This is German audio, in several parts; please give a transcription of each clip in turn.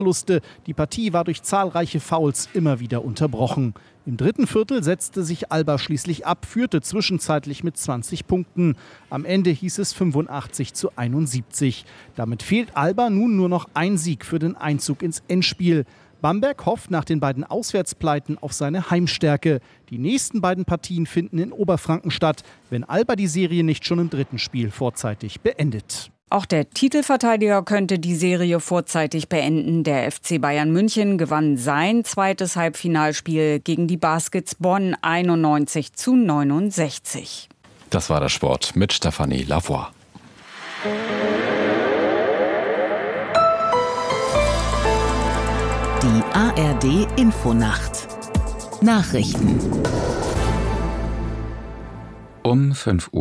Verluste. Die Partie war durch zahlreiche Fouls immer wieder unterbrochen. Im dritten Viertel setzte sich Alba schließlich ab, führte zwischenzeitlich mit 20 Punkten. Am Ende hieß es 85:71. Damit fehlt Alba nun nur noch ein Sieg für den Einzug ins Endspiel. Bamberg hofft nach den beiden Auswärtspleiten auf seine Heimstärke. Die nächsten beiden Partien finden in Oberfranken statt, wenn Alba die Serie nicht schon im dritten Spiel vorzeitig beendet. Auch der Titelverteidiger könnte die Serie vorzeitig beenden. Der FC Bayern München gewann sein zweites Halbfinalspiel gegen die Baskets Bonn 91:69. Das war der Sport mit Stefanie Lavoie. Die ARD Infonacht. Nachrichten. Um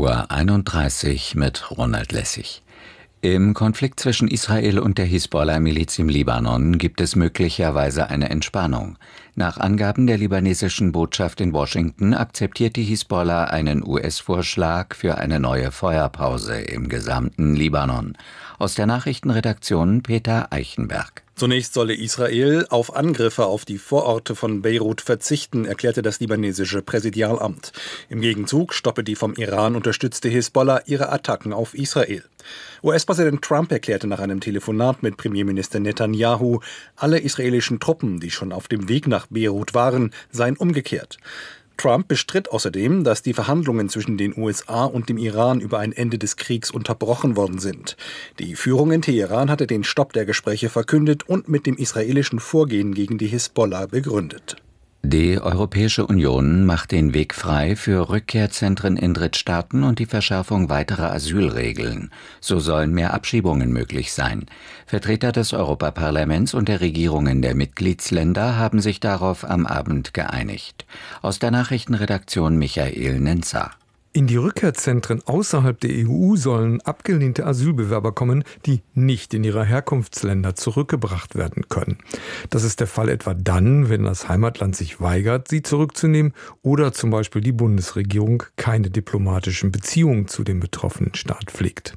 5:31 Uhr mit Ronald Lessig. Im Konflikt zwischen Israel und der Hisbollah-Miliz im Libanon gibt es möglicherweise eine Entspannung. Nach Angaben der libanesischen Botschaft in Washington akzeptiert die Hisbollah einen US-Vorschlag für eine neue Feuerpause im gesamten Libanon. Aus der Nachrichtenredaktion Peter Eichenberg. Zunächst solle Israel auf Angriffe auf die Vororte von Beirut verzichten, erklärte das libanesische Präsidialamt. Im Gegenzug stoppe die vom Iran unterstützte Hisbollah ihre Attacken auf Israel. US-Präsident Trump erklärte nach einem Telefonat mit Premierminister Netanyahu, alle israelischen Truppen, die schon auf dem Weg nach Beirut waren, seien umgekehrt. Trump bestritt außerdem, dass die Verhandlungen zwischen den USA und dem Iran über ein Ende des Kriegs unterbrochen worden sind. Die Führung in Teheran hatte den Stopp der Gespräche verkündet und mit dem israelischen Vorgehen gegen die Hisbollah begründet. Die Europäische Union macht den Weg frei für Rückkehrzentren in Drittstaaten und die Verschärfung weiterer Asylregeln. So sollen mehr Abschiebungen möglich sein. Vertreter des Europaparlaments und der Regierungen der Mitgliedsländer haben sich darauf am Abend geeinigt. Aus der Nachrichtenredaktion Michael Nenzer. In die Rückkehrzentren außerhalb der EU sollen abgelehnte Asylbewerber kommen, die nicht in ihre Herkunftsländer zurückgebracht werden können. Das ist der Fall etwa dann, wenn das Heimatland sich weigert, sie zurückzunehmen oder zum Beispiel die Bundesregierung keine diplomatischen Beziehungen zu dem betroffenen Staat pflegt.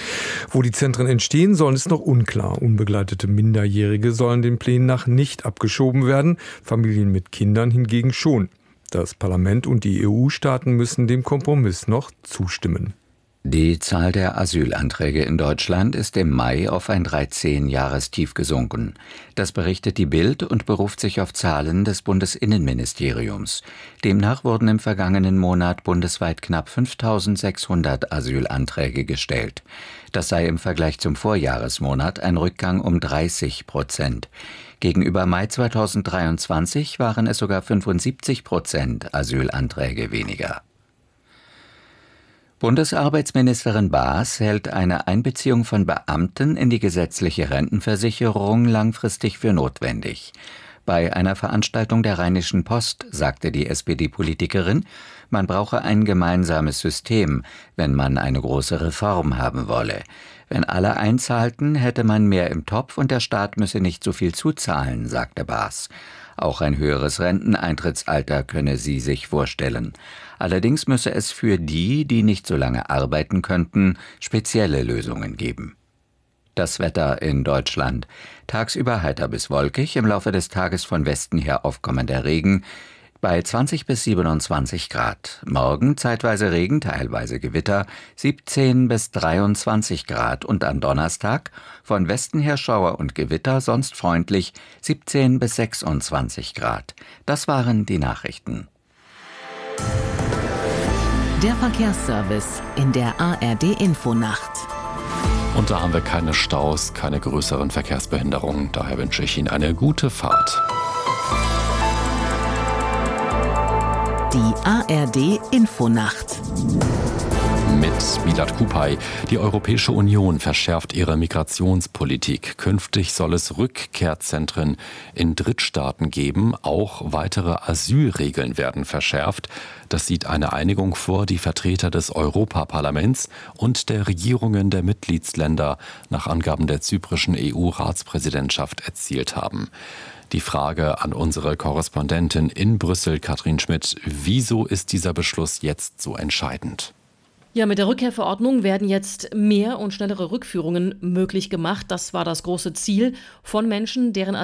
Wo die Zentren entstehen sollen, ist noch unklar. Unbegleitete Minderjährige sollen den Plänen nach nicht abgeschoben werden, Familien mit Kindern hingegen schon. Das Parlament und die EU-Staaten müssen dem Kompromiss noch zustimmen. Die Zahl der Asylanträge in Deutschland ist im Mai auf ein 13-Jahrestief gesunken. Das berichtet die Bild und beruft sich auf Zahlen des Bundesinnenministeriums. Demnach wurden im vergangenen Monat bundesweit knapp 5.600 Asylanträge gestellt. Das sei im Vergleich zum Vorjahresmonat ein Rückgang um 30%. Gegenüber Mai 2023 waren es sogar 75% Asylanträge weniger. Bundesarbeitsministerin Baas hält eine Einbeziehung von Beamten in die gesetzliche Rentenversicherung langfristig für notwendig. Bei einer Veranstaltung der Rheinischen Post sagte die SPD-Politikerin, man brauche ein gemeinsames System, wenn man eine große Reform haben wolle. Wenn alle einzahlten, hätte man mehr im Topf und der Staat müsse nicht so viel zuzahlen, sagte Baas. Auch ein höheres Renteneintrittsalter könne sie sich vorstellen. Allerdings müsse es für die, die nicht so lange arbeiten könnten, spezielle Lösungen geben. Das Wetter in Deutschland. Tagsüber heiter bis wolkig, im Laufe des Tages von Westen her aufkommender Regen bei 20 bis 27 Grad. Morgen zeitweise Regen, teilweise Gewitter, 17 bis 23 Grad und am Donnerstag von Westen her Schauer und Gewitter, sonst freundlich, 17 bis 26 Grad. Das waren die Nachrichten. Der Verkehrsservice in der ARD Infonacht. Und da haben wir keine Staus, keine größeren Verkehrsbehinderungen. Daher wünsche ich Ihnen eine gute Fahrt. Die ARD Infonacht. Mit Milad Kupay. Die Europäische Union verschärft ihre Migrationspolitik. Künftig soll es Rückkehrzentren in Drittstaaten geben. Auch weitere Asylregeln werden verschärft. Das sieht eine Einigung vor, die Vertreter des Europaparlaments und der Regierungen der Mitgliedsländer nach Angaben der zyprischen EU-Ratspräsidentschaft erzielt haben. Die Frage an unsere Korrespondentin in Brüssel, Katrin Schmidt. Wieso ist dieser Beschluss jetzt so entscheidend? Ja, mit der Rückkehrverordnung werden jetzt mehr und schnellere Rückführungen möglich gemacht. Das war das große Ziel von Menschen, deren